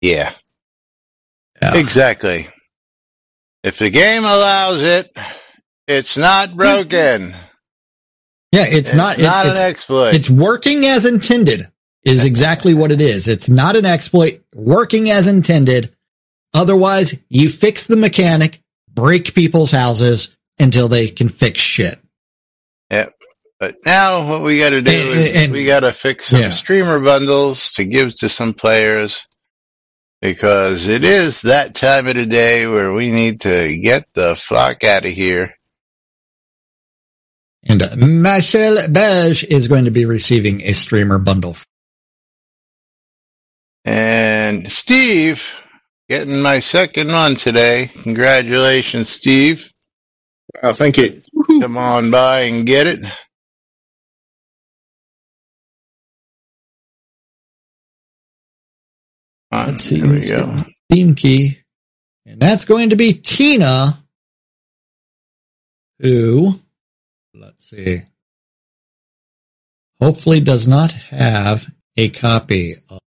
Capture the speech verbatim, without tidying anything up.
Yeah. yeah. Exactly. If the game allows it, it's not broken. Yeah, it's, it's not, not it's, an exploit. It's working as intended is exactly what it is. It's not an exploit, working as intended. Otherwise, you fix the mechanic, break people's houses until they can fix shit. Yep. But now what we got to do And- is and- we got to fix some yeah. streamer bundles to give to some players, because it is that time of the day where we need to get the flock out of here. And uh, Michel Beige is going to be receiving a streamer bundle. And Steve, getting my second one today. Congratulations, Steve. Oh, thank you. Come on by and get it. Let's see. There we who's go. getting the theme key. And that's going to be Tina, who, let's see, hopefully does not have a copy of